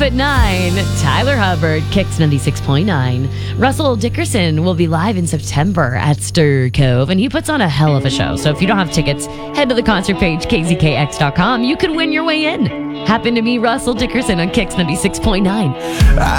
up at 9, Tyler Hubbard, Kicks 96.9. Russell Dickerson will be live in September at Stir Cove, and he puts on a hell of a show. So if you don't have tickets, head to the concert page, kzkx.com. You could win your way in. Happened to me, Russell Dickerson on Kicks 96.9.